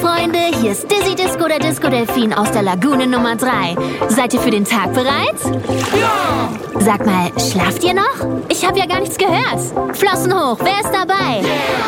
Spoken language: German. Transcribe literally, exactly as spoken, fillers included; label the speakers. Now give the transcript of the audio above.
Speaker 1: Freunde, hier ist Dizzy Disco, der Disco-Delfin aus der Lagune Nummer drei. Seid ihr für den Tag bereit?
Speaker 2: Ja!
Speaker 1: Sag mal, schlaft ihr noch? Ich habe ja gar nichts gehört. Flossen hoch, wer ist dabei?
Speaker 2: Yeah!